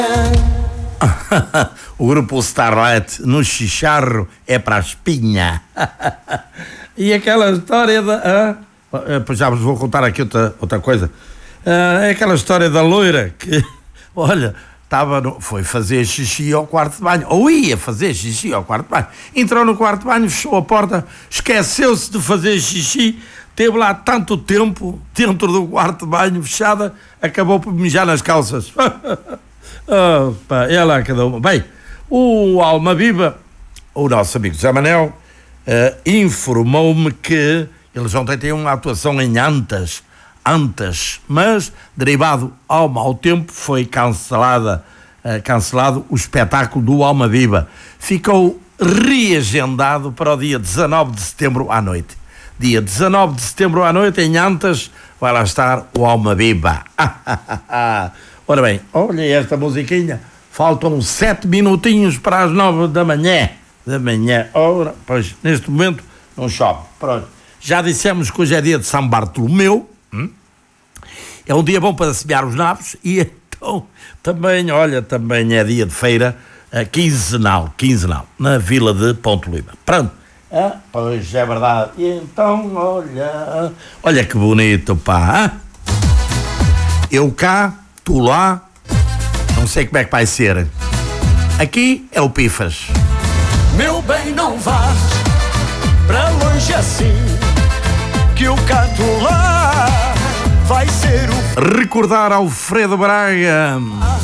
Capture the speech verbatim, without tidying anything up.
O grupo Starlet no chicharro é para a espinha. E aquela história da... Ah, pois já vos vou contar aqui outra, outra coisa. Ah, é aquela história da loira que, olha, estava no, foi fazer xixi ao quarto de banho, ou ia fazer xixi ao quarto de banho. Entrou no quarto de banho, fechou a porta, esqueceu-se de fazer xixi, teve lá tanto tempo dentro do quarto de banho, fechada, acabou por mijar nas calças. Oh, pá, é lá cada uma. Bem, o Alma Viva, o nosso amigo Zé Manel, uh, informou-me que eles ontem têm uma atuação em Antas, Antas, mas derivado ao mau tempo foi cancelada, uh, cancelado o espetáculo do Alma Viva. Ficou reagendado para o dia dezanove de setembro à noite. Dia dezanove de setembro à noite em Antas vai lá estar o Alma Viva. Ora bem, olha esta musiquinha, faltam sete minutinhos para as nove da manhã, da manhã, ora, pois neste momento não chove, pronto. Já dissemos que hoje é dia de São Bartolomeu, hum? É um dia bom para semear os nabos e então também, olha, também é dia de feira uh, quinzenal, quinzenal, na vila de Ponte Lima. Pronto, ah, pois é verdade, e então, olha, olha que bonito, pá, ah? Eu cá, tu lá, não sei como é que vai ser. Aqui é o Pifas. Meu bem, não vás para longe assim, que o canto lá vai ser o... Recordar Alfredo Braga.